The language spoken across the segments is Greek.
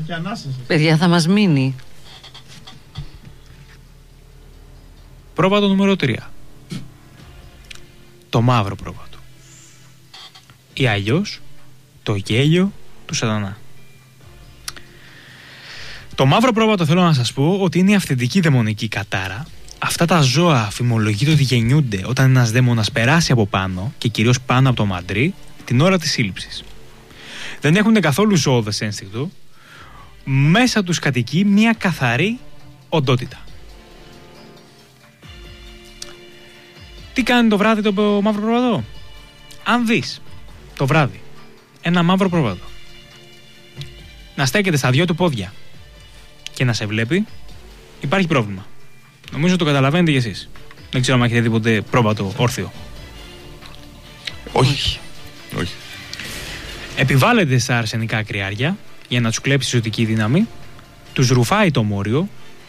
Έχει ανάσες. Παιδιά, θα μας μείνει. Πρόβατο νούμερο 3. Το μαύρο πρόβατο. Ή αλλιώς το γέλιο του σατανά. Το μαύρο πρόβατο θέλω να σας πω ότι είναι η αυθεντική δαιμονική κατάρα. Αυτά τα ζώα φημολογείται ότι γεννιούνται όταν ένας δαίμονας περάσει από πάνω και κυρίως πάνω από το μαντρί την ώρα της σύλληψης. Δεν έχουν καθόλου ζώδες ένστικτο. Μέσα τους κατοικεί μια καθαρή οντότητα. Τι κάνει το βράδυ το μαύρο πρόβατο? Αν δεις το βράδυ ένα μαύρο πρόβατο να στέκεται στα δυο του πόδια και να σε βλέπει, υπάρχει πρόβλημα. Νομίζω το καταλαβαίνετε κι εσείς. Δεν ξέρω αν έχετε δει ποτέ πρόβατο όρθιο. Όχι. Επιβάλλεται στα αρσενικά κρυάρια για να τους κλέψει ζωτική δύναμη. Τους ρουφάει το μόριο.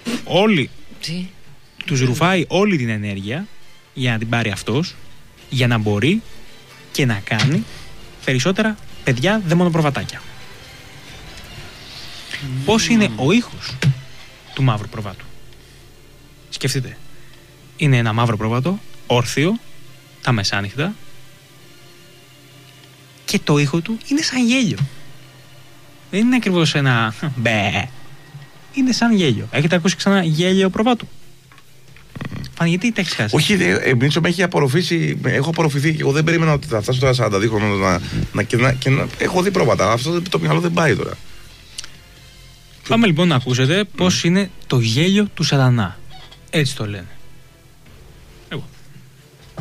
Τους ρουφάει όλη την ενέργεια για να την πάρει αυτός, για να μπορεί και να κάνει περισσότερα παιδιά δαιμονοπροβατάκια. Πώς είναι ο ήχος του μαύρου προβάτου? Σκεφτείτε. Είναι ένα μαύρο πρόβατο, όρθιο, τα μεσάνυχτα, και το ήχο του είναι σαν γέλιο. Δεν είναι ακριβώς ένα μπε. Είναι σαν γέλιο. Έχετε ακούσει ξανά γέλιο προβάτου? Γιατί τα έχεις χάσει? Όχι, Μίτσο, με έχει απορροφήσει. Έχω απορροφηθεί και εγώ δεν περίμενα ότι θα φτάσω τώρα 42 χρόνων να έχω δει πρόβατα. Αυτό το μυαλό δεν πάει τώρα. Πάμε λοιπόν να ακούσετε πώς είναι το γέλιο του σατανά. Έτσι το λένε.